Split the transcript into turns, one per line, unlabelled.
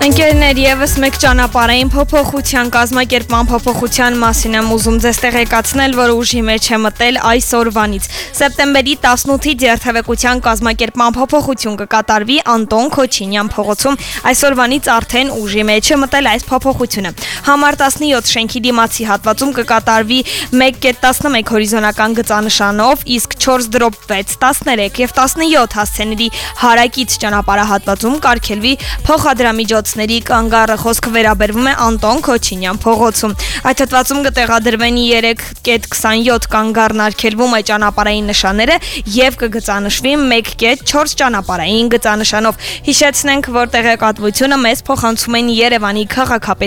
Ընկերներ, եւս մեկ ճանապարհային փոփոխության կազմակերպման փոփոխության մասին եմ ուզում ձեզ տեղեկացնել, որ ուժի մեջ է մտել այսօրվանից։ Սեպտեմբերի 18-ից երթևեկության կազմակերպման փոփոխություն կկատարվի Անտոն Քոչինյան փողոցում։ Այսօրվանից արդեն ուժի մեջ է մտել այս փոփոխությունը։ Համար 17 շենքի դիմացի հատվածում կկատարվի 1.11 հորիզոնական գծանշանով, իսկ 4/6, 13 եւ 17 հասցեների հարակից ճանապարհահատվածում կարգելվի փոխադրամիջոցների կանգառը, խոսքը վերաբերվում է Անտոն Քոչինյան փողոցում։ Այդ հատվածում կտեղադրվեն 3.27 կանգառն արգելվում է ճանապարհային նշանները եւ կգծանշվի 1.4 ճանապարհային գծանշանով։ Հիշեցնենք, որ տեղեկատվությունը մեզ փոխանցում են Երևանի քաղաքապետ